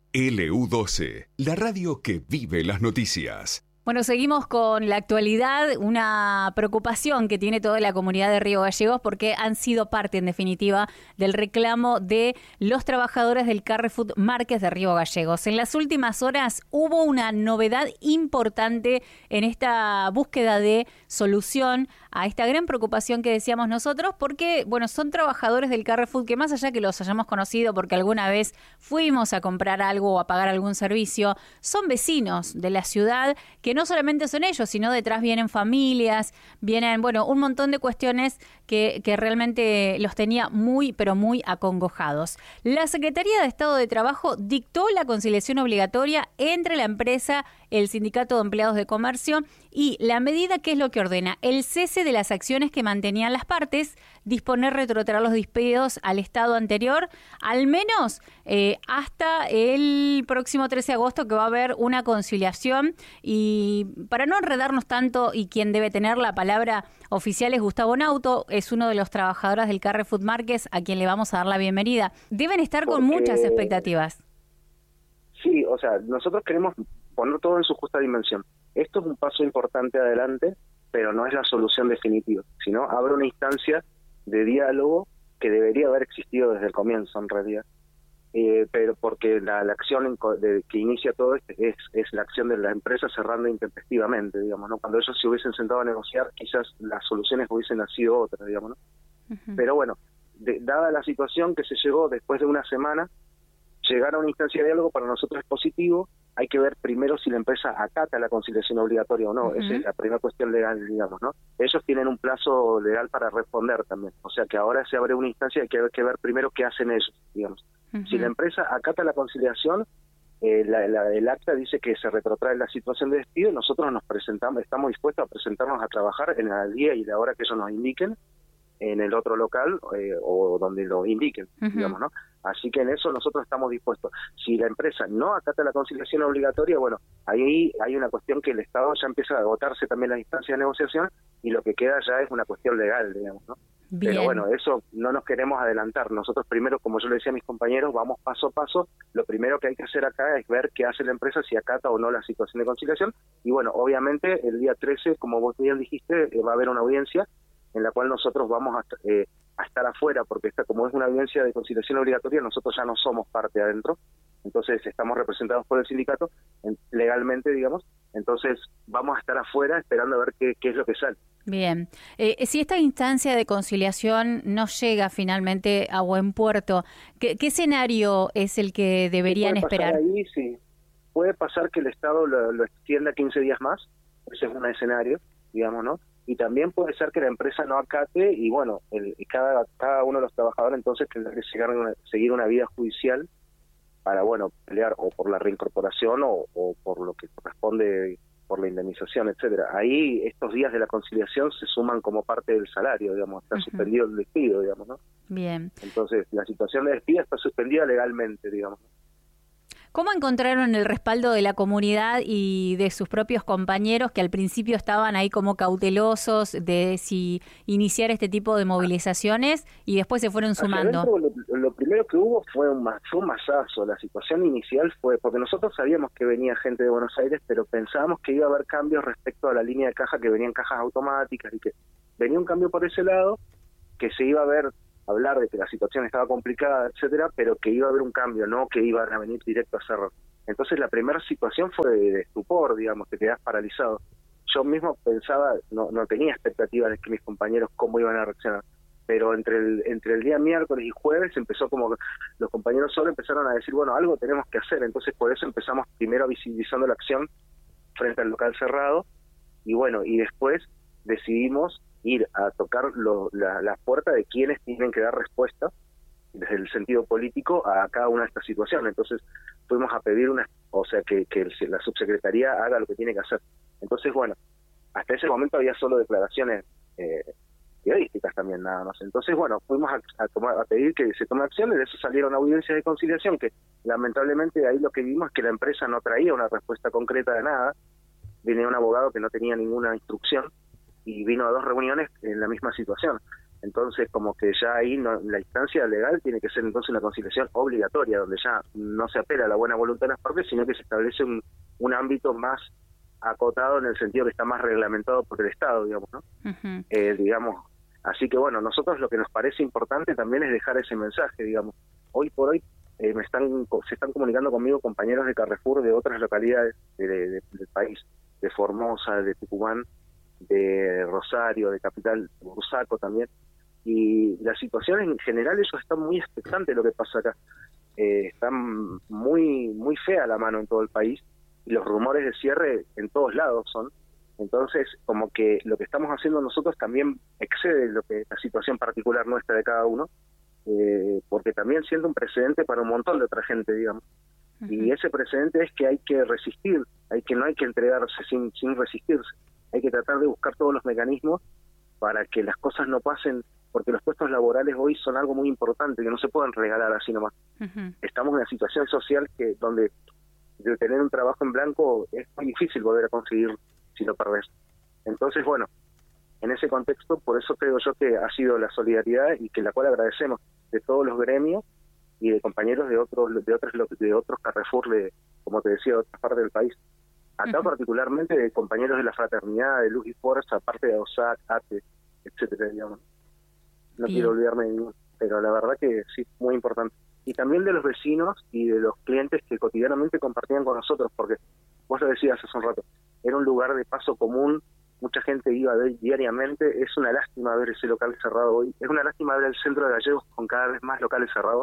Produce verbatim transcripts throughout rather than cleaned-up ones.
L U doce, la radio que vive las noticias. Bueno, seguimos con la actualidad, una preocupación que tiene toda la comunidad de Río Gallegos porque han sido parte, en definitiva, del reclamo de los trabajadores del Carrefour Márquez de Río Gallegos. En las últimas horas hubo una novedad importante en esta búsqueda de solución a esta gran preocupación que decíamos nosotros, porque, bueno, son trabajadores del Carrefour que más allá que los hayamos conocido porque alguna vez fuimos a comprar algo o a pagar algún servicio, son vecinos de la ciudad que no solamente son ellos, sino detrás vienen familias, vienen, bueno, un montón de cuestiones que, que realmente los tenía muy, pero muy acongojados. La Secretaría de Estado de Trabajo dictó la conciliación obligatoria entre la empresa, el Sindicato de Empleados de Comercio y la medida, ¿qué es lo que ordena? El cese de las acciones que mantenían las partes, disponer retrotraer los despidos al estado anterior, al menos eh, hasta el próximo trece de agosto, que va a haber una conciliación. Y para no enredarnos tanto, y quien debe tener la palabra oficial es Gustavo Nauto, es uno de los trabajadores del Carrefour Márquez, a quien le vamos a dar la bienvenida. Deben estar Porque... con muchas expectativas. Sí, o sea, nosotros queremos poner todo en su justa dimensión. Esto es un paso importante adelante, pero no es la solución definitiva, sino abre una instancia de diálogo que debería haber existido desde el comienzo, en realidad. Eh, pero porque la, la acción en, de, que inicia todo esto es, es la acción de la empresa cerrando intempestivamente, digamos, ¿no? Cuando ellos se hubiesen sentado a negociar, quizás las soluciones hubiesen sido otras, digamos, ¿no? Uh-huh. Pero bueno, de, dada la situación que se llegó después de una semana, llegar a una instancia de diálogo para nosotros es positivo. Hay que ver primero si la empresa acata la conciliación obligatoria o no. Uh-huh. Esa es la primera cuestión legal, digamos, ¿no? Ellos tienen un plazo legal para responder también. O sea que ahora se abre una instancia y hay que ver, que ver primero qué hacen ellos, digamos. Uh-huh. Si la empresa acata la conciliación, eh, la, la, el acta dice que se retrotrae la situación de despido, nosotros nos presentamos, estamos dispuestos a presentarnos a trabajar en el día y la hora que ellos nos indiquen, en el otro local eh, o donde lo indiquen, uh-huh. digamos, ¿no? Así que en eso nosotros estamos dispuestos. Si la empresa no acata la conciliación obligatoria, bueno, ahí hay una cuestión que el Estado ya empieza a agotarse también las instancias de negociación y lo que queda ya es una cuestión legal, digamos, ¿no? Bien. Pero bueno, eso no nos queremos adelantar. Nosotros primero, como yo le decía a mis compañeros, vamos paso a paso. Lo primero que hay que hacer acá es ver qué hace la empresa, si acata o no la situación de conciliación. Y bueno, obviamente el día trece, como vos bien dijiste, eh, va a haber una audiencia en la cual nosotros vamos a, eh, a estar afuera, porque esta, como es una audiencia de conciliación obligatoria, nosotros ya no somos parte adentro, entonces estamos representados por el sindicato, en, legalmente, digamos, entonces vamos a estar afuera esperando a ver qué, qué es lo que sale. Bien, eh, si esta instancia de conciliación no llega finalmente a buen puerto, ¿qué, qué escenario es el que deberían puede esperar? Pasar ahí, sí. Puede pasar que el Estado lo, lo extienda quince días más, ese es un escenario, digamos, ¿no? Y también puede ser que la empresa no acate y bueno, el, cada cada uno de los trabajadores entonces tendrá que seguir una, seguir una vida judicial para, bueno, pelear o por la reincorporación o, o por lo que corresponde por la indemnización, etcétera. Ahí estos días de la conciliación se suman como parte del salario, digamos, está uh-huh. suspendido el despido, digamos, ¿no? Bien. Entonces, la situación de despido está suspendida legalmente, digamos. ¿Cómo encontraron el respaldo de la comunidad y de sus propios compañeros que al principio estaban ahí como cautelosos de si iniciar este tipo de movilizaciones y después se fueron sumando? Adentro, lo, lo primero que hubo fue un, fue un masazo. La situación inicial fue, porque nosotros sabíamos que venía gente de Buenos Aires, pero pensábamos que iba a haber cambios respecto a la línea de caja, que venían cajas automáticas y que venía un cambio por ese lado, que se iba a ver hablar de que la situación estaba complicada, etcétera, pero que iba a haber un cambio, no que iban a venir directo a cerrar. Entonces la primera situación fue de, de estupor, digamos, te quedás paralizado. Yo mismo pensaba, no, no tenía expectativas de que mis compañeros cómo iban a reaccionar, pero entre el entre el día miércoles y jueves empezó como los compañeros solo empezaron a decir, bueno, algo tenemos que hacer, entonces por eso empezamos primero visibilizando la acción frente al local cerrado, y bueno, y después decidimos ir a tocar lo, la, la puerta de quienes tienen que dar respuesta desde el sentido político a cada una de estas situaciones. Entonces fuimos a pedir una, o sea, que, que el, la subsecretaría haga lo que tiene que hacer. Entonces, bueno, hasta ese momento había solo declaraciones eh, periodísticas también, nada más. Entonces, bueno, fuimos a, a, tomar, a pedir que se tome acción, y de eso salieron audiencias de conciliación, que lamentablemente ahí lo que vimos es que la empresa no traía una respuesta concreta de nada. Venía un abogado que no tenía ninguna instrucción, y vino a dos reuniones en la misma situación. Entonces, como que ya ahí no, la instancia legal tiene que ser entonces una conciliación obligatoria, donde ya no se apela a la buena voluntad de las partes, sino que se establece un, un ámbito más acotado en el sentido que está más reglamentado por el Estado, digamos, ¿no? Uh-huh. Eh, digamos, así que bueno, nosotros lo que nos parece importante también es dejar ese mensaje, digamos. Hoy por hoy eh, me están se están comunicando conmigo compañeros de Carrefour de otras localidades de, de, de, del país, de Formosa, de Tucumán, de Rosario, de Capital, de Bursaco también, y la situación en general, ellos están muy expectantes de lo que pasa acá. Eh, están muy muy fea la mano en todo el país, y los rumores de cierre en todos lados son. Entonces, como que lo que estamos haciendo nosotros también excede lo que la situación particular nuestra de cada uno, eh, porque también siendo un precedente para un montón de otra gente, digamos. Uh-huh. Y ese precedente es que hay que resistir, hay que no hay que entregarse sin, sin resistirse. Hay que tratar de buscar todos los mecanismos para que las cosas no pasen, porque los puestos laborales hoy son algo muy importante, que no se pueden regalar así nomás. Uh-huh. Estamos en una situación social que donde de tener un trabajo en blanco es muy difícil volver a conseguir si lo perdés. Entonces, bueno, en ese contexto, por eso creo yo que ha sido la solidaridad, y que la cual agradecemos, de todos los gremios y de compañeros de otros de otros de otros Carrefour, de, como te decía, de otras partes del país. Acá uh-huh. particularmente de compañeros de la Fraternidad, de Luz y Fuerza, aparte de OSAC, ATE, etcétera, digamos. No Bien. quiero olvidarme de ninguno, pero la verdad que sí, muy importante. Y también de los vecinos y de los clientes que cotidianamente compartían con nosotros, porque vos lo decías hace un rato, era un lugar de paso común, mucha gente iba a ver diariamente. Es una lástima ver ese local cerrado hoy, es una lástima ver el centro de Gallegos con cada vez más locales cerrados,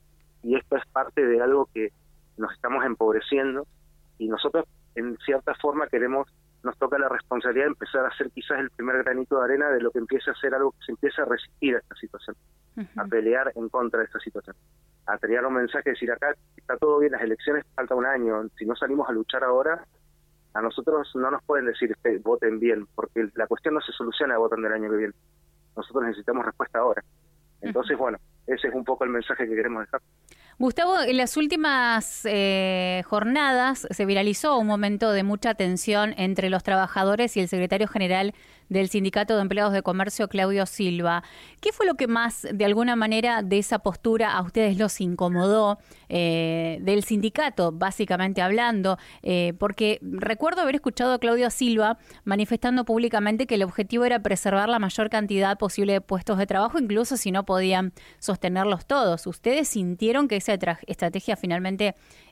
y esto es parte de algo que nos estamos empobreciendo, y nosotros en cierta forma queremos, nos toca la responsabilidad de empezar a hacer quizás el primer granito de arena de lo que empiece a ser algo que se empiece a resistir a esta situación, uh-huh. a pelear en contra de esta situación, a tener un mensaje, decir acá está todo bien, las elecciones falta un año, si no salimos a luchar ahora, a nosotros no nos pueden decir que voten bien, porque la cuestión no se soluciona voten del año que viene, nosotros necesitamos respuesta ahora. Entonces, uh-huh. bueno, ese es un poco el mensaje que queremos dejar. Gustavo, en las últimas eh, jornadas se viralizó un momento de mucha tensión entre los trabajadores y el secretario general del Sindicato de Empleados de Comercio, Claudio Silva. ¿Qué fue lo que más, de alguna manera, de esa postura a ustedes los incomodó eh, del sindicato, básicamente hablando? Eh, porque recuerdo haber escuchado a Claudio Silva manifestando públicamente que el objetivo era preservar la mayor cantidad posible de puestos de trabajo, incluso si no podían sostenerlos todos. ¿Ustedes sintieron que esa tra- estrategia finalmente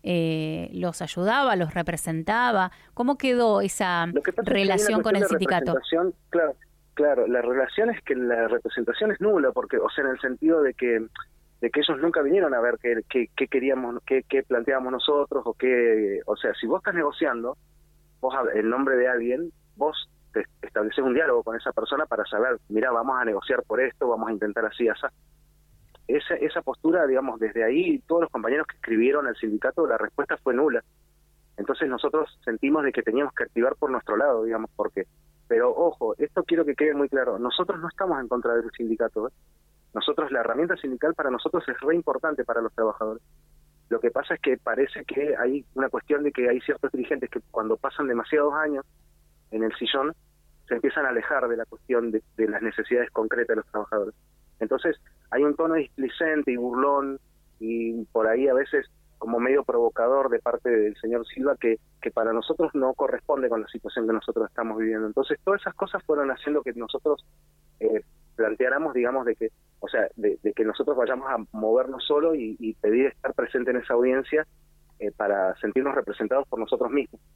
eh, los ayudaba, los representaba? ¿Cómo quedó esa relación con el sindicato? Claro, claro, la relación es que la representación es nula, porque, o sea, en el sentido de que de que ellos nunca vinieron a ver qué, qué, qué queríamos, qué, qué planteábamos nosotros, o qué, o sea, si vos estás negociando, vos en nombre de alguien, vos te estableces un diálogo con esa persona para saber, mira, vamos a negociar por esto, vamos a intentar así, así. Esa, esa postura, digamos, desde ahí, todos los compañeros que escribieron al sindicato, la respuesta fue nula. Entonces nosotros sentimos de que teníamos que activar por nuestro lado, digamos, porque... Pero ojo, esto quiero que quede muy claro, nosotros no estamos en contra del sindicato, ¿eh? Nosotros, la herramienta sindical para nosotros es re importante para los trabajadores. Lo que pasa es que parece que hay una cuestión de que hay ciertos dirigentes que cuando pasan demasiados años en el sillón, se empiezan a alejar de la cuestión de, de las necesidades concretas de los trabajadores. Entonces, hay un tono displicente y burlón, y por ahí a veces como medio provocador de parte del señor Silva, que, que para nosotros no corresponde con la situación que nosotros estamos viviendo. Entonces, todas esas cosas fueron haciendo que nosotros eh, planteáramos, digamos, de que, o sea, de, de que nosotros vayamos a movernos solo y, y pedir estar presente en esa audiencia eh, para sentirnos representados por nosotros mismos.